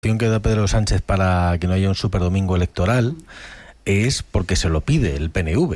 que da Pedro Sánchez para que no haya un superdomingo electoral es porque se lo pide el PNV.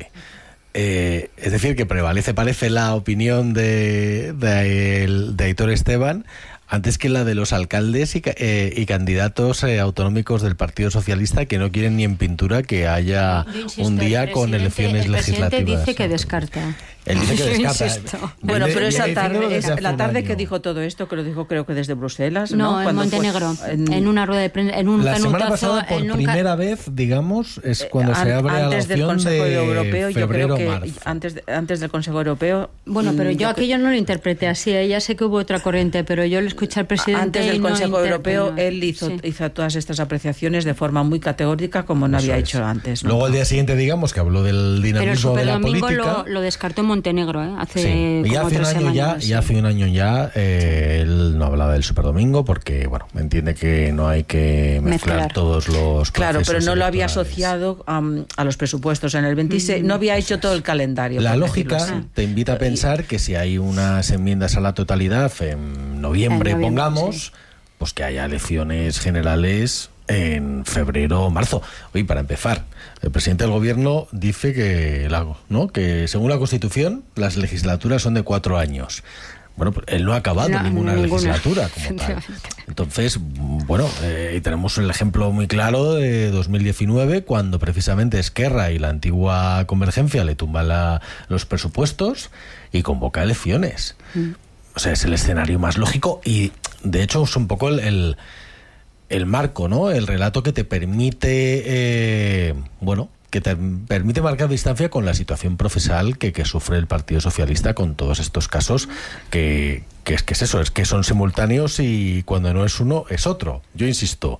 Es decir, que parece la opinión de Aitor Esteban antes que la de los alcaldes y candidatos autonómicos del Partido Socialista, que no quieren ni en pintura que haya un día con elecciones legislativas. El presidente dice que descarta. Él dice que descarta. Bueno, pero esa tarde, la tarde que dijo todo esto, que lo dijo creo que desde Bruselas, ¿no? En Montenegro, en una rueda de prensa, en un la semana penutazo, pasada, por primera vez, digamos, es cuando se abre a la opción del Consejo Europeo, yo creo que marzo. Antes del Consejo Europeo. Bueno, pero yo aquello no lo interpreté así, ya sé que hubo otra corriente, pero yo lo escuché al presidente. Antes del Consejo Europeo, él hizo todas estas apreciaciones de forma muy categórica, como no había hecho antes, ¿no? Luego al día siguiente, digamos, que habló del dinamismo de la política. Pero el superdomingo lo descartó en Montenegro, hace como hace 3 semanas. hace un año ya, él no hablaba del superdomingo porque, bueno, entiende que no hay que mezclar todos los Claro, pero no lo había electorales. asociado a los presupuestos en el 26, no había hecho todo el calendario. La lógica te invita a pensar que si hay unas enmiendas a la totalidad en noviembre, pongamos, pues que haya elecciones generales en febrero o marzo. Oye, para empezar, el presidente del gobierno dice que según la Constitución las legislaturas son de 4 años. Bueno, él no ha acabado ninguna legislatura como tal. Entonces, bueno, tenemos el ejemplo muy claro de 2019, cuando precisamente Esquerra y la antigua Convergencia le tumban los presupuestos y convoca elecciones. O sea, es el escenario más lógico y, de hecho, es un poco el marco, ¿no? El relato que te permite, permite marcar distancia con la situación procesal que sufre el Partido Socialista con todos estos casos que son simultáneos y cuando no es uno es otro. Yo insisto,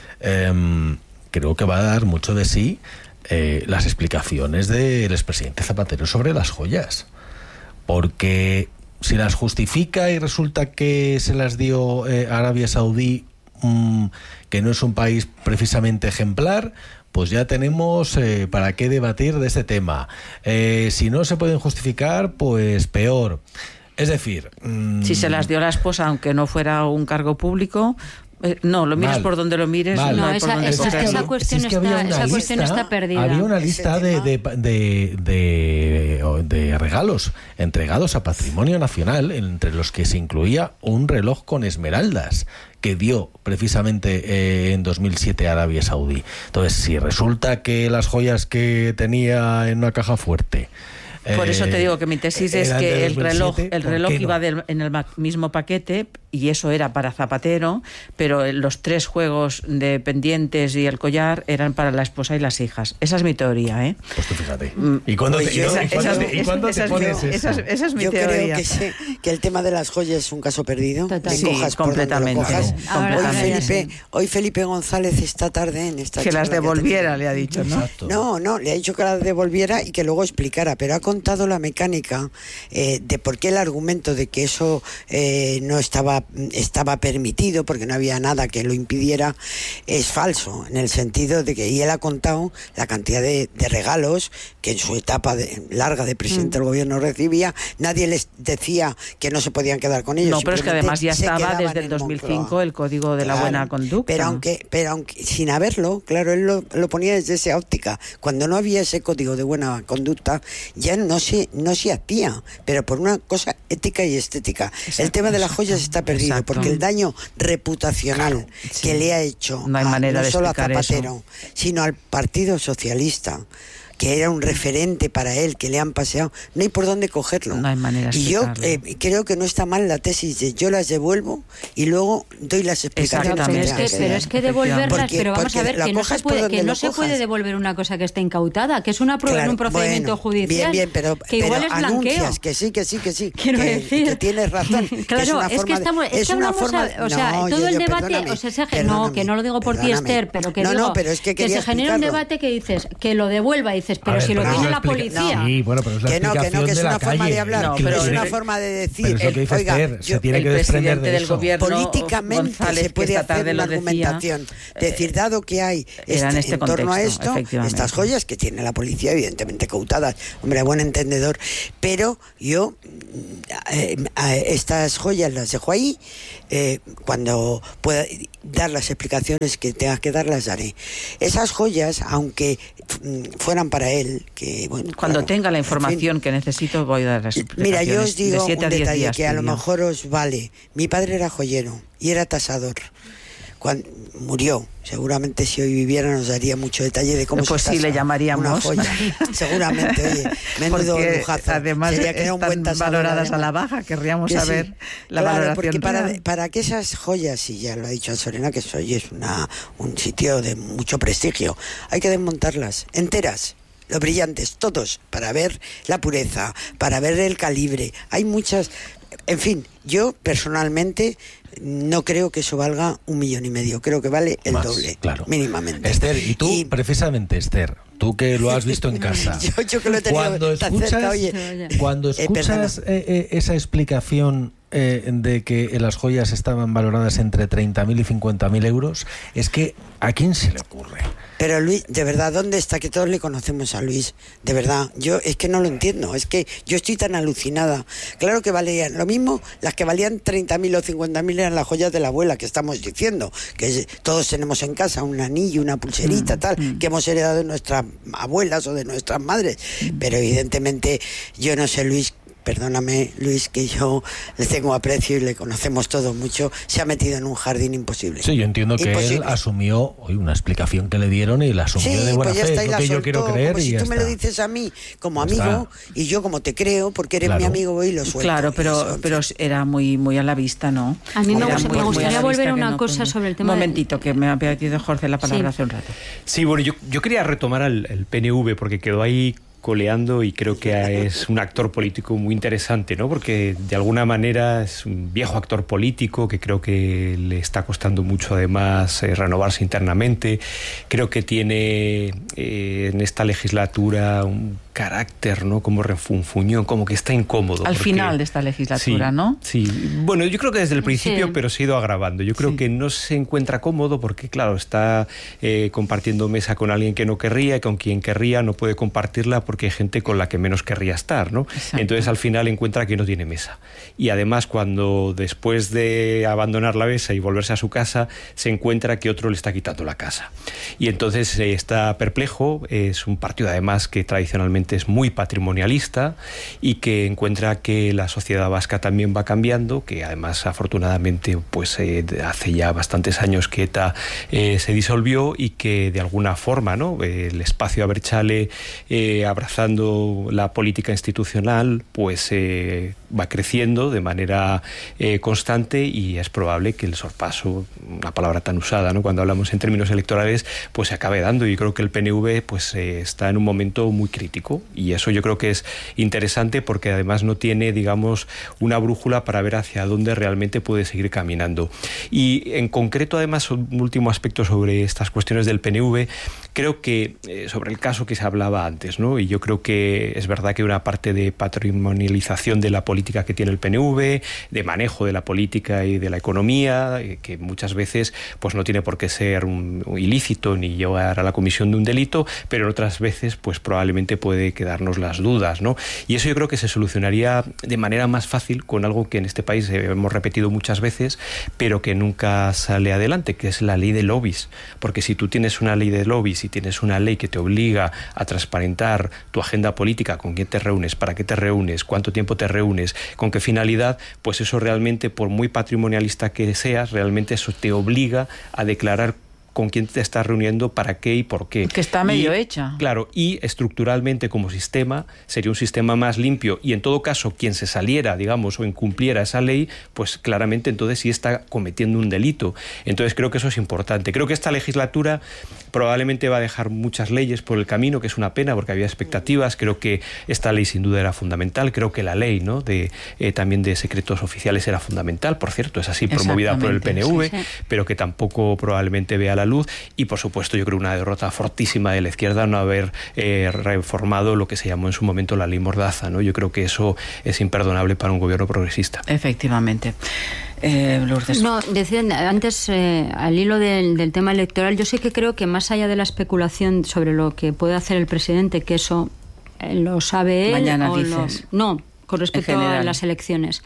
creo que va a dar mucho de sí las explicaciones del expresidente Zapatero sobre las joyas, porque si las justifica y resulta que se las dio Arabia Saudí, que no es un país precisamente ejemplar, pues ya tenemos para qué debatir de este tema. Si no se pueden justificar, pues peor. Es decir... si se las dio a la esposa, aunque no fuera un cargo público... no, lo mires por donde lo mires. No, esa cuestión está perdida. Había una lista de regalos entregados a Patrimonio Nacional, entre los que se incluía un reloj con esmeraldas que dio precisamente en 2007 a Arabia Saudí. Entonces, si resulta que las joyas que tenía en una caja fuerte... Por eso te digo que mi tesis es que el reloj iba en el mismo paquete, y eso era para Zapatero, pero los 3 juegos de pendientes y el collar eran para la esposa y las hijas. Esa es mi teoría, ¿eh? Pues tú fíjate. ¿Y cuándo te pones eso? Esa es mi teoría. Yo creo que el tema de las joyas es un caso perdido. Cojas completamente. Hoy Felipe González esta tarde en esta que las devolviera, le ha dicho, ¿no? No, le ha dicho que las devolviera y que luego explicara, pero ha contado la mecánica de por qué el argumento de que eso no estaba permitido, porque no había nada que lo impidiera, es falso, en el sentido de que, y él ha contado la cantidad de regalos que en su etapa larga de presidente del gobierno recibía. Nadie les decía que no se podían quedar con ellos. No, pero es que además ya estaba desde el 2005 el Código de la Buena Conducta. Pero aunque sin haberlo, claro, él lo ponía desde esa óptica. Cuando no había ese Código de Buena Conducta, ya no se hacía, pero por una cosa ética y estética. Exacto, el tema de las joyas está perdido, porque el daño reputacional que le ha hecho no solo a Zapatero, sino al Partido Socialista, que era un referente para él, que le han paseado, no hay por dónde cogerlo. No hay manera de explicarlo. Y yo creo que no está mal la tesis de yo las devuelvo y luego doy las explicaciones. Pero es que devolverlas, pero vamos a ver, que no se puede devolver una cosa que está incautada, que es una prueba en un procedimiento judicial. Bien, pero igual es blanqueo. Que sí. Quiero decir, que tienes razón. Claro, todo el debate, que no lo digo por ti, Esther, pero que digo, que se genera un debate que dices, que lo devuelva, dices, dices, pero si lo tiene la policía. Sí, bueno, pero es la explicación que es de la una calle. forma de hablar, no, pero es el, una forma de decir. Pero es lo que dice Esther, se tiene que desprender de del eso. Gobierno, Políticamente González, se puede hacer una argumentación. Decir, dado que hay en torno a esto, estas joyas que tiene la policía, evidentemente cautadas, hombre, a buen entendedor, pero yo estas joyas las dejo ahí, cuando pueda dar las explicaciones que tenga que dar, las daré. Esas joyas, aunque fueran para él, que bueno, cuando claro, tenga la información que necesito, voy a dar las explicaciones. Mira, yo os digo un detalle días, que a lo mejor os vale. Mi padre era joyero y era tasador. Cuando murió, seguramente si hoy viviera nos daría mucho detalle de cómo pues se tasa sí, le llamaríamos una joya. Seguramente, oye, menudo lujazo. Además sería que están valoradas a la baja, querríamos saber la valoración. Porque para que esas joyas, y ya lo ha dicho Ansorena, que hoy es un sitio de mucho prestigio, hay que desmontarlas enteras. Los brillantes, todos, para ver la pureza, para ver el calibre. Hay muchas... En fin, yo personalmente no creo que eso valga 1,5 millones. Creo que vale el doble, claro, mínimamente. Esther, y tú, precisamente, Esther, tú que lo has visto en casa, yo que lo he tenido tan cerca, oye, cuando escuchas esa explicación de que las joyas estaban valoradas entre 30.000 y 50.000 euros, es que ¿a quién se le ocurre? Pero Luis, de verdad, ¿dónde está? Que todos le conocemos a Luis, de verdad. Yo es que no lo entiendo, es que yo estoy tan alucinada. Claro que valían lo mismo, las que valían 30.000 o 50.000 eran las joyas de la abuela, que estamos diciendo, que todos tenemos en casa un anillo, una pulserita, tal, que hemos heredado de nuestras abuelas o de nuestras madres. Pero evidentemente, yo no sé, Luis, perdóname, Luis, que yo le tengo aprecio y le conocemos todos mucho, se ha metido en un jardín imposible. Sí, yo entiendo que él asumió una explicación que le dieron y la asumió de buena fe, es lo que yo quiero creer. Como y si tú me lo dices a mí como amigo, y yo como te creo, porque eres mi amigo, voy y lo suelto. Claro, pero era muy a la vista, ¿no? A mí me gustaría volver a una cosa sobre el tema. Un momentito, que me ha pedido Jorge la palabra hace un rato. Sí, bueno, yo quería retomar el PNV, porque quedó ahí coleando y creo que es un actor político muy interesante, ¿no? Porque de alguna manera es un viejo actor político que creo que le está costando mucho además renovarse internamente. Creo que tiene en esta legislatura un carácter, ¿no? Como refunfuñón, como que está incómodo. Al final de esta legislatura, sí, ¿no? Sí, bueno, yo creo que desde el principio, pero se ha ido agravando. Yo creo que no se encuentra cómodo porque, claro, está compartiendo mesa con alguien que no querría y con quien querría no puede compartirla porque hay gente con la que menos querría estar, ¿no? Exacto. Entonces, al final encuentra que no tiene mesa. Y además, cuando después de abandonar la mesa y volverse a su casa, se encuentra que otro le está quitando la casa. Y entonces está perplejo. Es un partido, además, que tradicionalmente es muy patrimonialista y que encuentra que la sociedad vasca también va cambiando, que además, afortunadamente, pues hace ya bastantes años que ETA se disolvió y que de alguna forma, ¿no? El espacio Abertzale abrazando la política institucional, pues va creciendo de manera constante y es probable que el sorpaso, una palabra tan usada, ¿no? Cuando hablamos en términos electorales, pues se acabe dando. Y creo que el PNV pues está en un momento muy crítico y eso yo creo que es interesante porque además no tiene, digamos, una brújula para ver hacia dónde realmente puede seguir caminando. Y en concreto, además, un último aspecto sobre estas cuestiones del PNV, creo que sobre el caso que se hablaba antes, ¿no? Y yo creo que es verdad que una parte de patrimonialización de la política que tiene el PNV, de manejo de la política y de la economía, que muchas veces pues no tiene por qué ser un ilícito ni llevar a la comisión de un delito, pero en otras veces pues probablemente puede quedarnos las dudas, ¿no? Y eso yo creo que se solucionaría de manera más fácil con algo que en este país hemos repetido muchas veces, pero que nunca sale adelante, que es la ley de lobbies. Porque si tú tienes una ley de lobbies y tienes una ley que te obliga a transparentar tu agenda política, con quién te reúnes, para qué te reúnes, cuánto tiempo te reúnes, con qué finalidad, pues eso realmente, por muy patrimonialista que seas, realmente eso te obliga a declarar con quién te estás reuniendo, para qué y por qué. Que está medio hecha. Claro, y estructuralmente como sistema sería un sistema más limpio y en todo caso quien se saliera, digamos, o incumpliera esa ley, pues claramente entonces sí está cometiendo un delito. Entonces creo que eso es importante. Creo que esta legislatura probablemente va a dejar muchas leyes por el camino, que es una pena porque había expectativas. Creo que esta ley sin duda era fundamental. Creo que la ley, ¿no? También de secretos oficiales era fundamental, por cierto, es así, promovida por el PNV, pero que tampoco probablemente vea la salud y, por supuesto, yo creo una derrota fortísima de la izquierda no haber reformado lo que se llamó en su momento la ley Mordaza, ¿no? Yo creo que eso es imperdonable para un gobierno progresista. Efectivamente. Lourdes. No, decía antes, al hilo del tema electoral, yo sí que creo que más allá de la especulación sobre lo que puede hacer el presidente, que eso lo sabe él. Mañana dices. No, con respecto a las elecciones.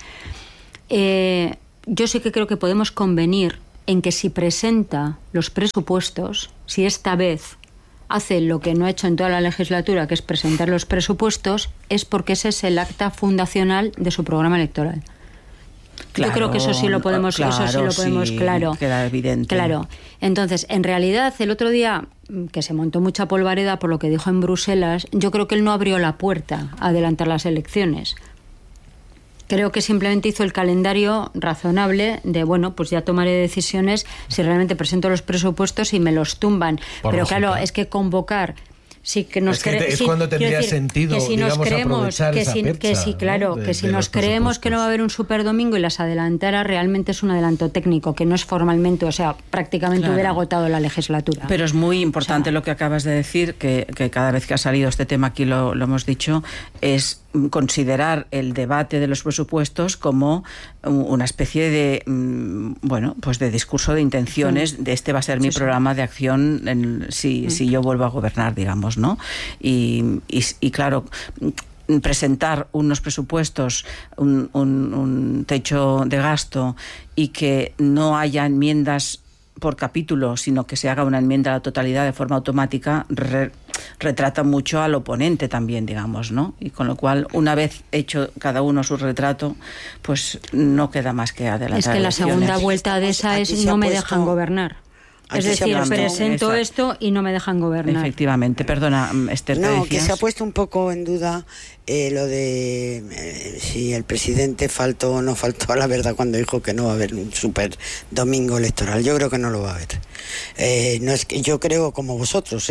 Yo sí que creo que podemos convenir en que si presenta los presupuestos, si esta vez hace lo que no ha hecho en toda la legislatura, que es presentar los presupuestos, es porque ese es el acta fundacional de su programa electoral. Claro, yo creo que eso sí lo podemos, claro. Queda evidente. Claro. Entonces, en realidad, el otro día, que se montó mucha polvareda por lo que dijo en Bruselas, yo creo que él no abrió la puerta a adelantar las elecciones. Creo que simplemente hizo el calendario razonable de, bueno, pues ya tomaré decisiones si realmente presento los presupuestos y me los tumban. Pero lógica. Claro, es que convocar... Sí, que nos es cuando tendría sentido, que si nos creemos que si nos creemos que no va a haber un superdomingo y las adelantara, realmente es un adelanto técnico que no es formalmente, o sea, prácticamente hubiera agotado la legislatura. Pero es muy importante lo que acabas de decir, que cada vez que ha salido este tema aquí lo hemos dicho, es considerar el debate de los presupuestos como una especie de pues de discurso de intenciones, de este va a ser mi programa de acción si yo vuelvo a gobernar, digamos, ¿no? Y claro, presentar unos presupuestos, un techo de gasto y que no haya enmiendas por capítulo, sino que se haga una enmienda a la totalidad de forma automática, retrata mucho al oponente también, digamos, ¿no? Y con lo cual, una vez hecho cada uno su retrato, pues no queda más que adelantar. Es que la segunda vuelta de esa es no me dejan gobernar. Es decir, presento esto y no me dejan gobernar. Efectivamente, perdona, Esther. No, que se ha puesto un poco en duda lo de si el presidente faltó o no faltó a la verdad cuando dijo que no va a haber un super domingo electoral. Yo creo que no lo va a haber. No es que yo creo como vosotros,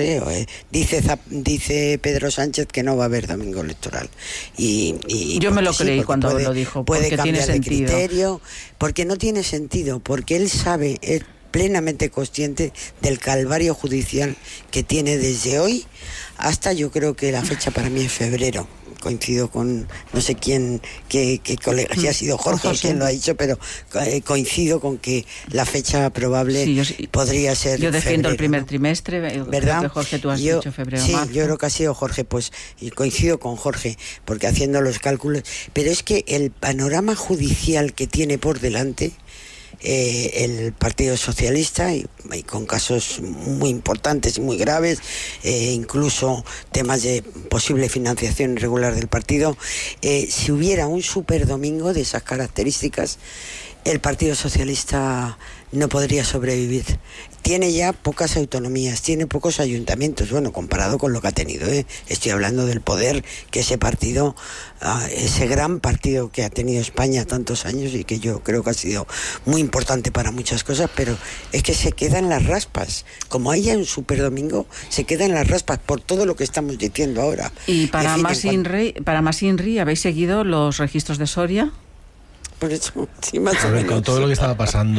dice Pedro Sánchez que no va a haber domingo electoral. Y yo me lo creí cuando lo dijo, puede porque cambiar tiene de criterio, porque no tiene sentido, porque él sabe, plenamente consciente del calvario judicial que tiene desde hoy hasta, yo creo que la fecha para mí es febrero. Coincido con no sé quién, qué colega, si ha sido Jorge quien lo ha dicho, pero coincido con que la fecha probable podría ser yo defiendo febrero, el primer trimestre, ¿verdad? Creo que Jorge, tú has dicho febrero, marzo. Sí, yo creo que ha sido Jorge, pues, y coincido con Jorge, porque haciendo los cálculos, pero es que el panorama judicial que tiene por delante el Partido Socialista y con casos muy importantes y muy graves, incluso temas de posible financiación irregular del partido, si hubiera un superdomingo de esas características, el Partido Socialista no podría sobrevivir. Tiene ya pocas autonomías, tiene pocos ayuntamientos, bueno, comparado con lo que ha tenido, estoy hablando del poder que ese partido, ese gran partido que ha tenido España tantos años y que yo creo que ha sido muy importante para muchas cosas, pero es que se queda en las raspas. Como haya un superdomingo, se queda en las raspas por todo lo que estamos diciendo ahora. Y para más INRI, ¿habéis seguido los registros de Soria? Por eso, sí, más o menos. Con todo lo que estaba pasando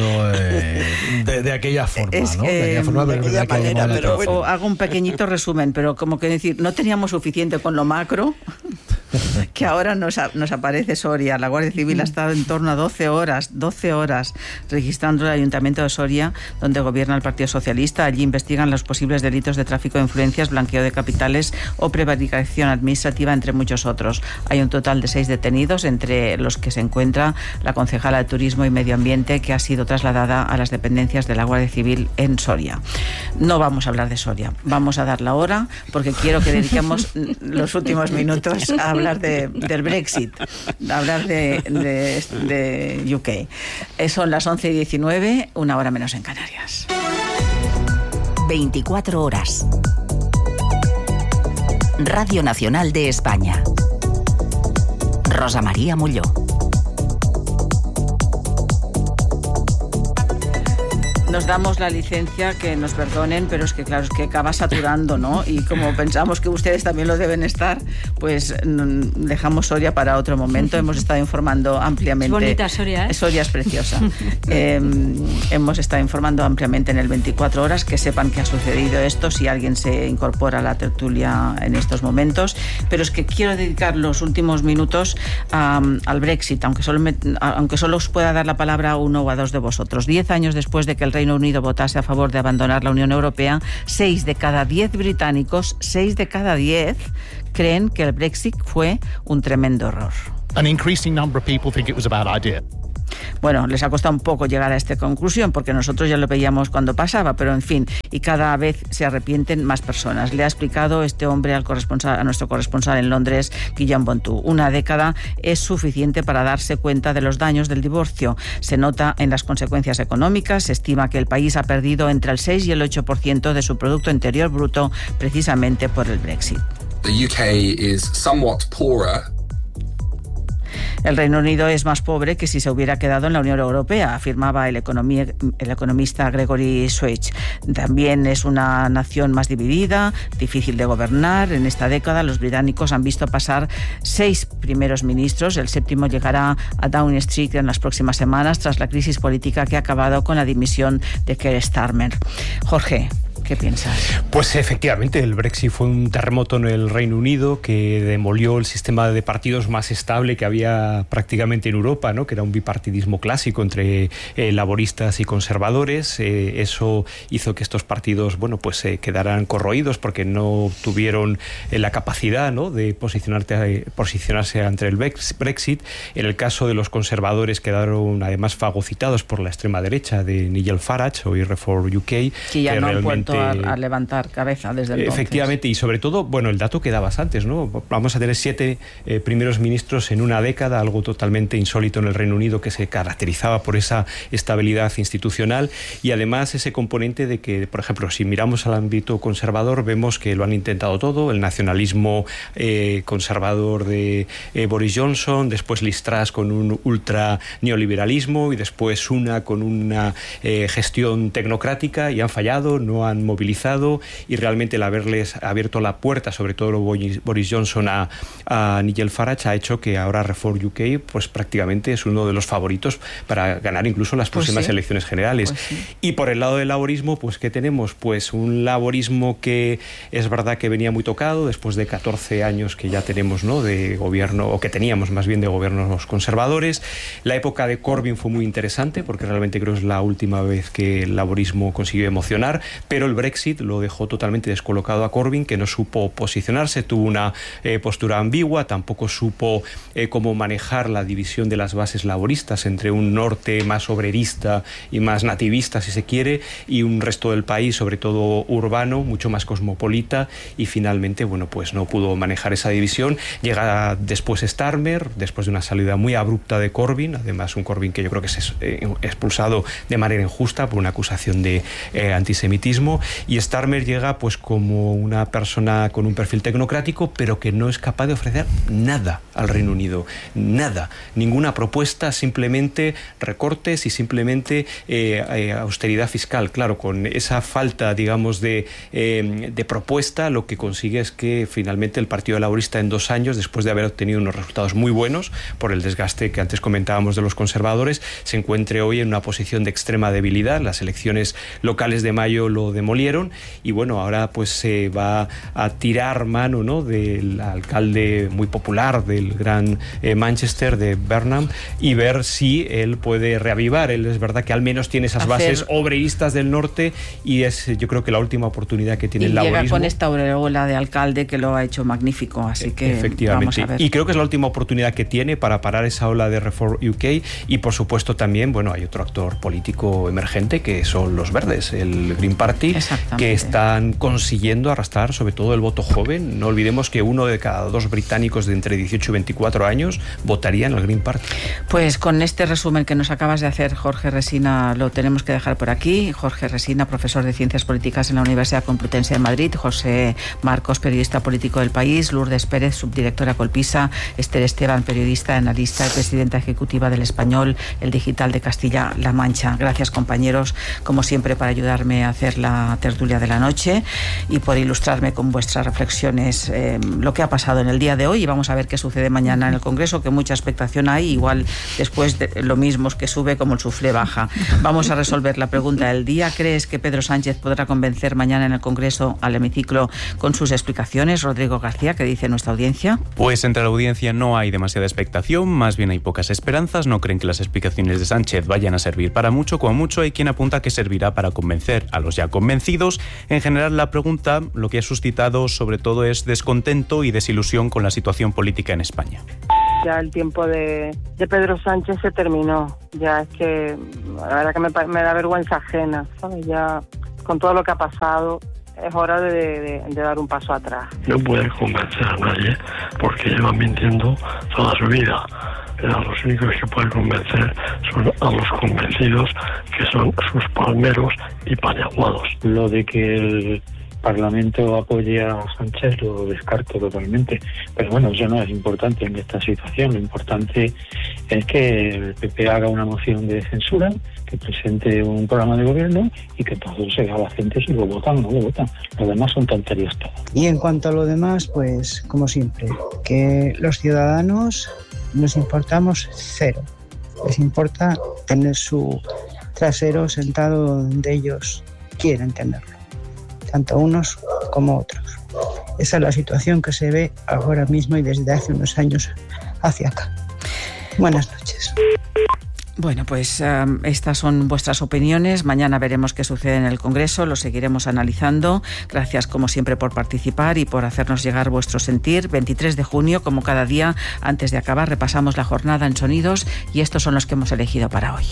de aquella forma, ¿no? De aquella forma, pero bueno. Hago un pequeño resumen, pero como que decir, no teníamos suficiente con lo macro, que ahora nos aparece Soria. La Guardia Civil ha estado en torno a 12 horas registrando el Ayuntamiento de Soria, donde gobierna el Partido Socialista. Allí investigan los posibles delitos de tráfico de influencias, blanqueo de capitales o prevaricación administrativa, entre muchos otros. Hay un total de 6 detenidos, entre los que se encuentra la concejala de Turismo y Medio Ambiente, que ha sido trasladada a las dependencias de la Guardia Civil en Soria. No vamos a hablar de Soria, vamos a dar la hora, porque quiero que dediquemos los últimos minutos a hablar del Brexit, a hablar de UK. Son las 11:19, una hora menos en Canarias. 24 horas. Radio Nacional de España. Rosa María Molló. Nos damos la licencia, que nos perdonen, pero es que claro, es que acaba saturando, ¿no? Y como pensamos que ustedes también lo deben estar, pues dejamos Soria para otro momento. Hemos estado informando ampliamente. Es bonita Soria, ¿eh? Soria es preciosa. Hemos estado informando ampliamente en el 24 horas, que sepan que ha sucedido esto, si alguien se incorpora a la tertulia en estos momentos. Pero es que quiero dedicar los últimos minutos al Brexit, aunque solo os pueda dar la palabra a uno o a dos de vosotros. 10 años después de que el Reino Unido votase a favor de abandonar la Unión Europea, 6 de cada 10 británicos, 6 de cada 10, creen que el Brexit fue un tremendo error. An increasing number of people think it was a bad idea. Bueno, les ha costado un poco llegar a esta conclusión, porque nosotros ya lo veíamos cuando pasaba, pero en fin, y cada vez se arrepienten más personas. Le ha explicado este hombre a nuestro corresponsal en Londres, Guillaume Bontou. Una década es suficiente para darse cuenta de los daños del divorcio. Se nota en las consecuencias económicas. Se estima que el país ha perdido entre el 6 y el 8% de su Producto Interior Bruto precisamente por el Brexit. The UK is somewhat poorer. El Reino Unido es más pobre que si se hubiera quedado en la Unión Europea, afirmaba el economista Gregory Switch. También es una nación más dividida, difícil de gobernar. En esta década los británicos han visto pasar 6 primeros ministros. El 7º llegará a Downing Street en las próximas semanas, tras la crisis política que ha acabado con la dimisión de Keir Starmer. Jorge, ¿qué piensas? Pues efectivamente, el Brexit fue un terremoto en el Reino Unido que demolió el sistema de partidos más estable que había prácticamente en Europa, ¿no? Que era un bipartidismo clásico entre laboristas y conservadores. Eso hizo que estos partidos, bueno, pues quedaran corroídos porque no tuvieron la capacidad, ¿no?, de posicionarse ante el Brexit. En el caso de los conservadores quedaron además fagocitados por la extrema derecha de Nigel Farage, o Reform UK, que ya no han vuelto a levantar cabeza desde entonces. Efectivamente, y sobre todo, bueno, el dato que dabas antes, ¿no? Vamos a tener 7 primeros ministros en una década, algo totalmente insólito en el Reino Unido, que se caracterizaba por esa estabilidad institucional, y además ese componente de que, por ejemplo, si miramos al ámbito conservador, vemos que lo han intentado todo: el nacionalismo conservador de Boris Johnson, después Liz Truss con un ultra neoliberalismo, y después Sunak con una gestión tecnocrática, y han fallado, no han movilizado, y realmente el haberles abierto la puerta, sobre todo Boris Johnson, a Nigel Farage, ha hecho que ahora Reform UK pues prácticamente es uno de los favoritos para ganar incluso las próximas elecciones generales. Pues sí. Y por el lado del laborismo, pues ¿qué tenemos? Pues un laborismo que es verdad que venía muy tocado después de 14 años que ya tenemos, ¿no?, de gobierno, o que teníamos más bien de gobiernos conservadores. La época de Corbyn fue muy interesante porque realmente creo que es la última vez que el laborismo consiguió emocionar, pero el Brexit lo dejó totalmente descolocado a Corbyn, que no supo posicionarse, tuvo una postura ambigua, tampoco supo cómo manejar la división de las bases laboristas entre un norte más obrerista y más nativista, si se quiere, y un resto del país, sobre todo urbano, mucho más cosmopolita, y finalmente, bueno, pues no pudo manejar esa división. Llega después Starmer, después de una salida muy abrupta de Corbyn, además un Corbyn que yo creo que es expulsado de manera injusta por una acusación de antisemitismo, y Starmer llega pues como una persona con un perfil tecnocrático, pero que no es capaz de ofrecer nada al Reino Unido, nada, ninguna propuesta, simplemente recortes y simplemente austeridad fiscal. Claro, con esa falta, digamos, de propuesta, lo que consigue es que finalmente el Partido Laborista, en 2 años, después de haber obtenido unos resultados muy buenos por el desgaste que antes comentábamos de los conservadores, se encuentre hoy en una posición de extrema debilidad. Las elecciones locales de mayo lo demolieron, y bueno, ahora pues se va a tirar mano, ¿no?, del alcalde muy popular del gran Manchester, de Burnham, y ver si él puede reavivar. Él, es verdad que al menos tiene esas bases obreristas del norte, y es, yo creo, que la última oportunidad que tiene el laborismo. Y llega con esta aureola de alcalde que lo ha hecho magnífico, así que efectivamente, vamos a ver. Y creo que es la última oportunidad que tiene para parar esa ola de Reform UK, y por supuesto también, bueno, hay otro actor político emergente que son los verdes, el Green Party, que están consiguiendo arrastrar sobre todo el voto joven. No olvidemos que 1 de cada 2 británicos de entre 18 y 24 años votarían al Green Party. Pues con este resumen que nos acabas de hacer, Jorge Resina, lo tenemos que dejar por aquí. Jorge Resina, profesor de Ciencias Políticas en la Universidad Complutense de Madrid, José Marcos, periodista político del País, Lourdes Pérez, subdirectora Colpisa, Esther Esteban, periodista, analista y presidenta ejecutiva del Español, el Digital de Castilla-La Mancha. Gracias, compañeros, como siempre, para ayudarme a hacer la tertulia de la noche y por ilustrarme con vuestras reflexiones lo que ha pasado en el día de hoy, y vamos a ver qué sucede mañana en el Congreso, que mucha expectación hay, igual después de lo mismo que sube como el suflé baja. Vamos a resolver la pregunta del día. ¿Crees que Pedro Sánchez podrá convencer mañana en el Congreso al hemiciclo con sus explicaciones? Rodrigo García, ¿qué dice nuestra audiencia? Pues entre la audiencia no hay demasiada expectación, más bien hay pocas esperanzas. No creen que las explicaciones de Sánchez vayan a servir para mucho, como mucho hay quien apunta que servirá para convencer a los ya convencidos. En general, la pregunta lo que ha suscitado sobre todo es descontento y desilusión con la situación política en España. Ya el tiempo de Pedro Sánchez se terminó. Ya es que la verdad que me da vergüenza ajena, ¿sabes? Ya con todo lo que ha pasado es hora de dar un paso atrás. No puede convencer a nadie porque lleva mintiendo toda su vida. Pero los únicos que pueden convencer son a los convencidos, que son sus palmeros y paniaguados. Lo de que el Parlamento apoye a Sánchez lo descarto totalmente, pero bueno, eso no es importante en esta situación. Lo importante es que el PP haga una moción de censura, que presente un programa de gobierno y que todo se haga la gente si lo votan o no lo votan. Lo demás son tonterías todo. Y en cuanto a lo demás, pues como siempre, que los ciudadanos nos importamos cero. Les importa tener su trasero sentado donde ellos quieren tenerlo, tanto unos como otros. Esa es la situación que se ve ahora mismo y desde hace unos años hacia acá. Buenas noches. Bueno, pues estas son vuestras opiniones. Mañana veremos qué sucede en el Congreso, lo seguiremos analizando. Gracias, como siempre, por participar y por hacernos llegar vuestro sentir. 23 de junio, como cada día, antes de acabar, repasamos la jornada en sonidos y estos son los que hemos elegido para hoy.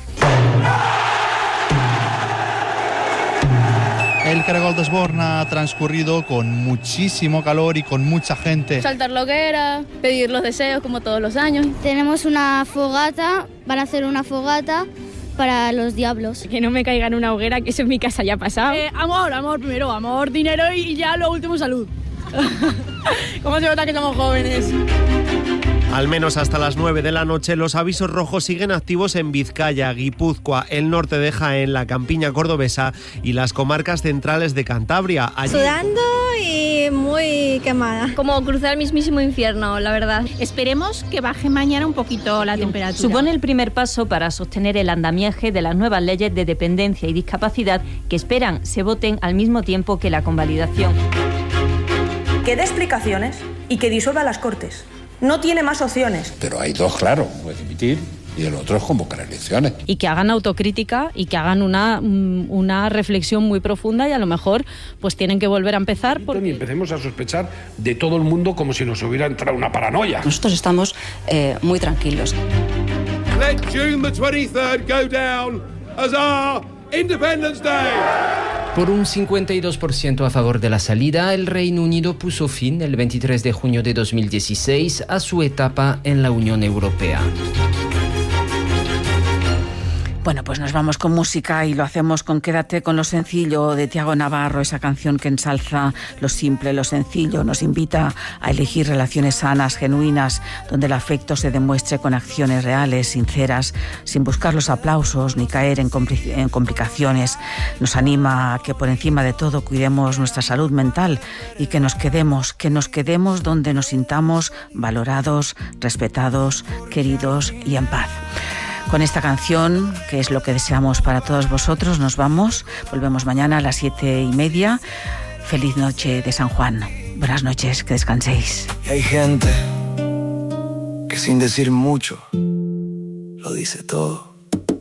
El Caragol de Esborn ha transcurrido con muchísimo calor y con mucha gente. Saltar la hoguera, pedir los deseos como todos los años. Tenemos una fogata, van a hacer una fogata para los diablos. Que no me caiga en una hoguera, que eso en mi casa ya ha pasado. Amor primero, amor, dinero y ya lo último salud. ¿Cómo se nota que somos jóvenes? Al menos hasta las 9 de la noche los avisos rojos siguen activos en Vizcaya, Guipúzcoa, el norte de Jaén, la campiña cordobesa y las comarcas centrales de Cantabria. Allí... Sudando y muy quemada. Como cruzar el mismísimo infierno, la verdad. Esperemos que baje mañana un poquito la temperatura. Supone el primer paso para sostener el andamiaje de las nuevas leyes de dependencia y discapacidad que esperan se voten al mismo tiempo que la convalidación. Que dé explicaciones y que disuelva las Cortes. No tiene más opciones. Pero hay dos, claro, puede dimitir y el otro es convocar elecciones. Y que hagan autocrítica y que hagan una reflexión muy profunda y a lo mejor pues tienen que volver a empezar. Y empecemos a sospechar de todo el mundo como si nos hubiera entrado una paranoia. Nosotros estamos muy tranquilos. Let June the 23rd go down as our Independence Day. Por un 52% a favor de la salida, el Reino Unido puso fin el 23 de junio de 2016 a su etapa en la Unión Europea. Bueno, pues nos vamos con música y lo hacemos con Quédate con lo sencillo de Tiago Navarro, esa canción que ensalza lo simple, lo sencillo, nos invita a elegir relaciones sanas, genuinas, donde el afecto se demuestre con acciones reales, sinceras, sin buscar los aplausos ni caer en complicaciones. Nos anima a que por encima de todo cuidemos nuestra salud mental y que nos quedemos donde nos sintamos valorados, respetados, queridos y en paz. Con esta canción, que es lo que deseamos para todos vosotros, nos vamos. Volvemos mañana a las 7:30. Feliz noche de San Juan. Buenas noches, que descanséis. Hay gente que sin decir mucho lo dice todo.